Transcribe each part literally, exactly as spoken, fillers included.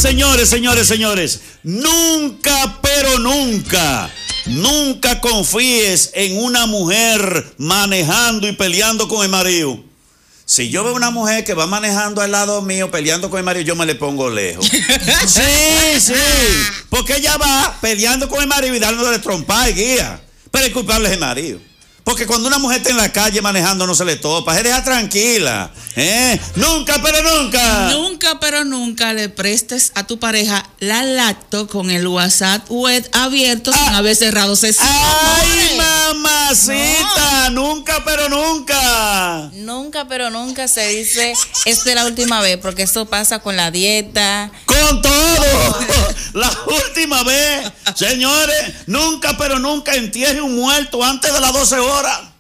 señores, señores, señores, nunca, pero nunca, nunca confíes en una mujer manejando y peleando con el marido. Si yo veo una mujer que va manejando al lado mío, peleando con el marido, yo me le pongo lejos. Sí, sí, porque ella va peleando con el marido y dándole trompa y guía. Pero el culpable es el marido. Porque cuando una mujer está en la calle manejando no se le topa, se deja tranquila. ¿eh? Nunca, pero nunca. Nunca, pero nunca le prestes a tu pareja la laptop con el WhatsApp web abierto ah. sin haber cerrado sesión. ¡Ay, mamacita! No. Nunca, pero nunca. Nunca, pero nunca se dice esta es la última vez, porque esto pasa con la dieta. ¡Con todo! La última vez. Señores, nunca, pero nunca entierre un muerto antes de las doce horas.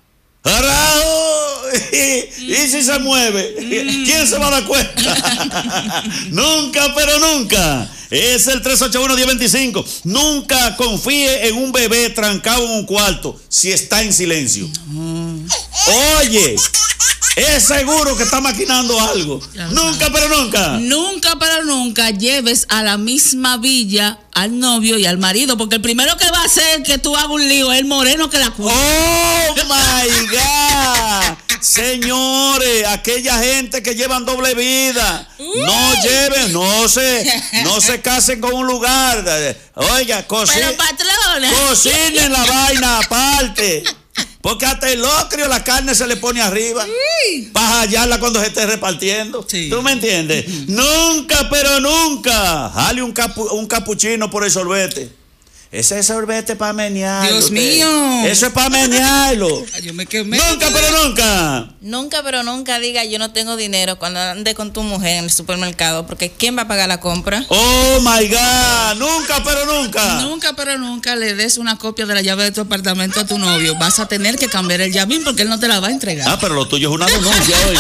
Y, y si se mueve, ¿quién se va a dar cuenta? Nunca, pero nunca. Es el tres ocho uno, uno cero dos cinco. Nunca confíe en un bebé trancado en un cuarto si está en silencio. Oye, es seguro que está maquinando algo. Nunca, pero nunca. Nunca, pero nunca lleves a la misma villa al novio y al marido, porque el primero que va a hacer que tú hagas un lío es el moreno que la cuida. ¡Oh, my God! Señores, aquella gente que llevan doble vida, Uy. no lleven, no se, no se casen con un lugar. Oiga, cocinen, pero patrona, cocinen la vaina aparte. Porque hasta el locrio la carne se le pone arriba sí. para hallarla cuando se esté repartiendo. Sí. ¿Tú me entiendes? Uh-huh. Nunca, pero nunca. Jale un, capu- un capuchino por el sorbete. Ese es sorbete para menearlo. Dios usted. mío. Eso es para menearlo. Yo me quemé. Nunca, pero nunca. Nunca, pero nunca diga yo no tengo dinero cuando ande con tu mujer en el supermercado, porque ¿quién va a pagar la compra? Oh, my God. Nunca, pero nunca. Nunca, pero nunca le des una copia de la llave de tu apartamento a tu novio. Vas a tener que cambiar el llavín porque él no te la va a entregar. Ah, pero lo tuyo es una denuncia hoy.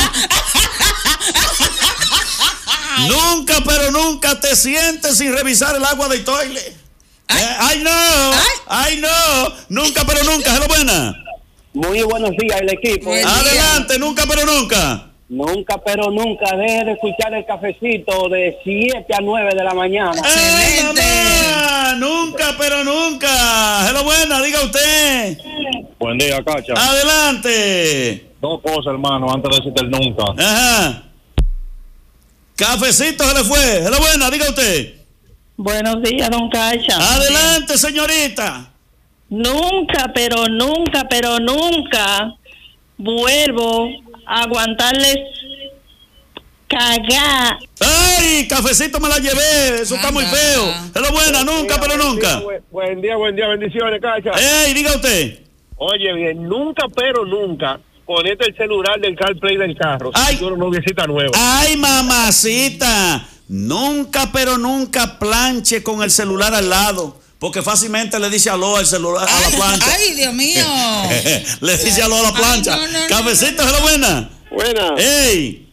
Nunca, pero nunca te sientes sin revisar el agua del toile. Ay, eh, ay no, ay. ay no, nunca pero nunca, ¿es lo buena? Muy buenos días el equipo. Buen Adelante, día. Nunca pero nunca. Nunca pero nunca, deje de escuchar el cafecito de siete a nueve de la mañana. ¡Eh, mamá! Nunca pero nunca, ¿es lo buena? Diga usted. Buen día, Cacha. Adelante. Dos cosas, hermano, antes de decirte el nunca. Ajá. Cafecito se le fue, ¿es lo buena? Diga usted. Buenos días, don Cacha. Adelante, señorita. Nunca, pero nunca, pero nunca vuelvo a aguantarles cagar. ¡Ay! Cafecito me la llevé. Eso está muy feo. Es lo buena, nunca, pero nunca. Buen, buen día, buen día, bendiciones, Cacha. ¡Ey, diga usted! Oye, bien, nunca, pero nunca conecta el celular del CarPlay del carro. ¡Ay! Si tú eres una noviecita nueva. ¡Ay, mamacita! Nunca, pero nunca planche con el celular al lado, porque fácilmente le dice aló al celular, a la plancha. ¡Ay, Dios mío! Le dice aló a la plancha. Ay, no, no, Cafecito, no, no, ¿es la buena? Buena. ¡Ey!